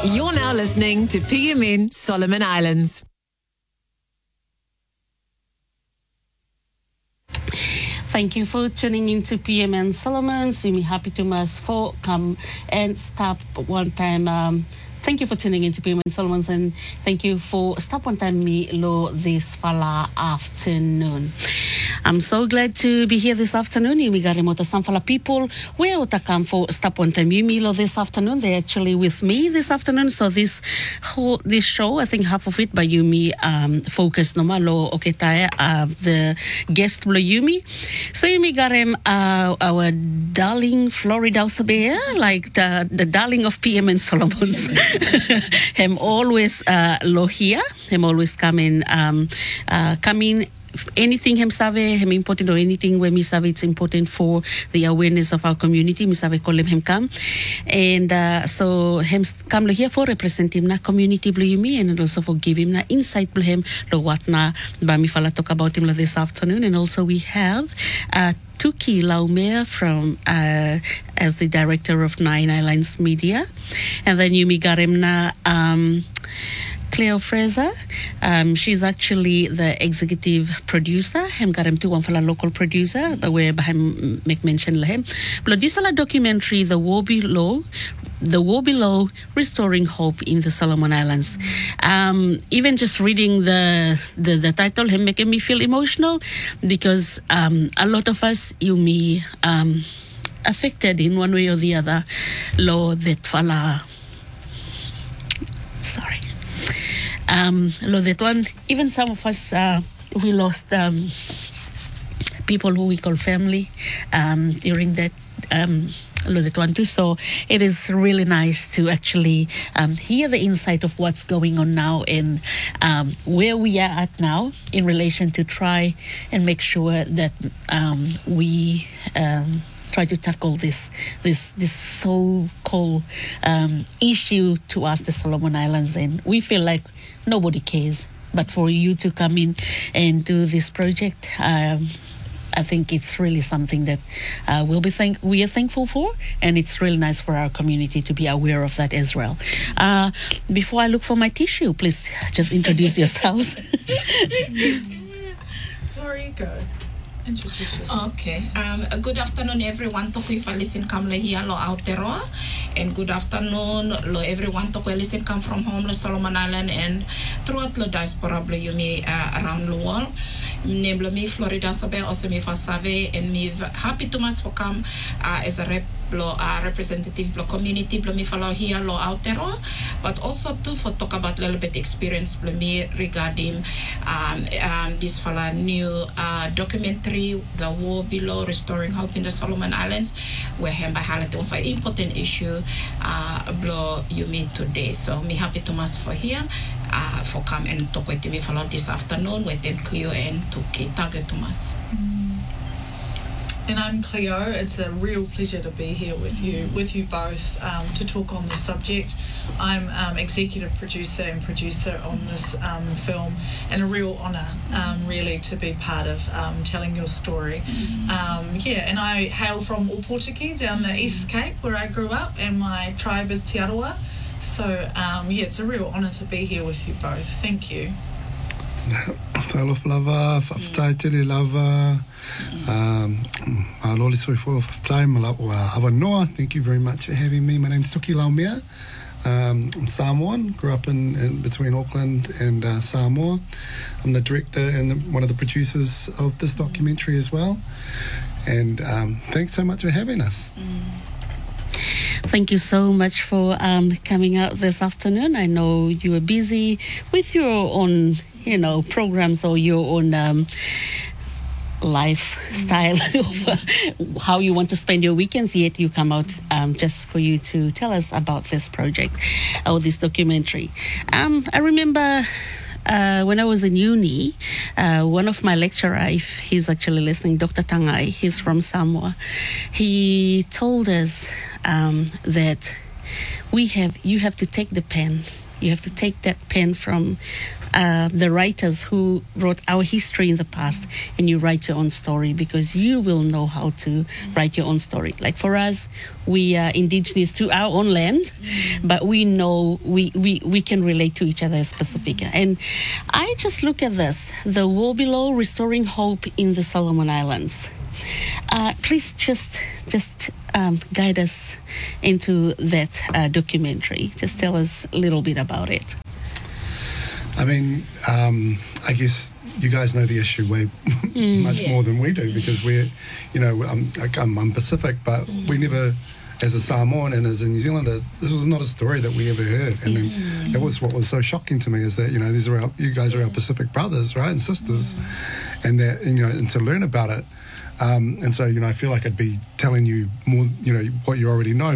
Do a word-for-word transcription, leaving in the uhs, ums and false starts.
You're now listening to P M N Solomon Islands. Thank you for tuning into P M N Solomons. I'm happy to mas for come and stop one time. Um, thank you for tuning into P M N Solomons, and thank you for stop one time me lo this fala afternoon. I'm so glad to be here this afternoon. We got remote some fala people where to come for stop one time you lo this afternoon. They're actually with me this afternoon. So this whole this show, I think half of it by Yumi um focus no malo oketaya uh the guest blo Yumi. So Yumi got him uh our darling Florida Osabea, like the the darling of P M N Solomons. Him always uh lo here. Him always coming um uh coming anything him sabe him important or anything where me sabe it's important for the awareness of our community. Me sabe call him him come, and uh, so him come here for represent him na community blue me, and also for give him na insight blue him lo what na ba mi fala talk about him this afternoon. And also we have uh Tuki Laumea from uh, as the director of Nine Islands Media, and then Yumi got him na um Cleo Fraser. Um, she's actually the executive producer. Hem got him to one for a local producer, but where him make mention of him. But this is a documentary, The War Below, The War Below, Restoring Hope in the Solomon Islands. Um, even just reading the, the, the title, him making me feel emotional, because um, a lot of us, you me, um, affected in one way or the other, lo that fala. Sorry. Um, lo that one, even some of us, uh, we lost um, people who we call family um, during that um, lo that one too. So it is really nice to actually um, hear the insight of what's going on now and um, where we are at now in relation to try and make sure that um, we um, try to tackle this this this so-called um, issue to us, the Solomon Islands, and we feel like nobody cares. But for you to come in and do this project, um, I think it's really something that uh, we'll be thank we are thankful for, and it's really nice for our community to be aware of that as well. Uh, before I look for my tissue, please just introduce yourselves. There you go. Introduce yourself. Okay. Um, good afternoon, everyone. Toku ifa listen come le here lo Aotearoa, and good afternoon lo everyone. Toku listen come from home lo Solomon Island and throughout lo diaspora blo yumi uh, around the world. Name blo me Florida sabe also me fasave, and me happy to much for come uh, as a rep blo uh, representative blo community blo me follow here lo Aotearoa, but also too for talk about a little bit experience blo me regarding um, um this fala new uh, documentary, The War Below, Restoring Hope in the Solomon Islands, where him by highlighting of an important issue uh blo you meet today. So me happy to much for here uh for come and talk with me follow this afternoon with them Cleo and Tuki. Target Thomas. And I'm Cleo. It's a real pleasure to be here with you, with you both, um, to talk on this subject. I'm um, executive producer and producer on this um, film, and a real honour, um, really, to be part of um, telling your story. Um, yeah, and I hail from Opotiki down the East Cape, where I grew up, and my tribe is Te Arawa. So, um, yeah, it's a real honour to be here with you both. Thank you. Talof lava, faftai tele lava, um, maloli soi for faftai malawa Avanoa. Thank you very much for having me. My name is Tuki Laumea. Um, I'm Samoan, grew up in, in between Auckland and uh, Samoa. I'm the director and the, one of the producers of this documentary as well. And um, thanks so much for having us. Thank you so much for um, coming out this afternoon. I know you were busy with your own, you know, programs or your own um, lifestyle of uh, how you want to spend your weekends, yet you come out um, just for you to tell us about this project or this documentary. Um, I remember Uh, when I was in uni, uh, one of my lecturer, if he's actually listening, Doctor Tangai, he's from Samoa, he told us um, that we have, you have to take the pen, you have to take that pen from uh, the writers who wrote our history in the past, and you write your own story, because you will know how to write your own story. Like for us, we are indigenous to our own land, but we know we, we, we can relate to each other as Pacifica. And I just look at this, the War Below, Restoring Hope in the Solomon Islands. Uh, please just just um, guide us into that uh, documentary. Just tell us a little bit about it. I mean, um, I guess you guys know the issue way Mm. much Yeah. more than we do, because we're, you know, I'm, I'm, I'm Pacific, but Mm. we never, as a Samoan and as a New Zealander, this was not a story that we ever heard. And then Mm. that was what was so shocking to me, is that, you know, these are our, you guys are our Pacific brothers, right, and sisters, Mm. and that, you know, and to learn about it. Um, and so, you know, I feel like I'd be telling you more, you know, what you already know,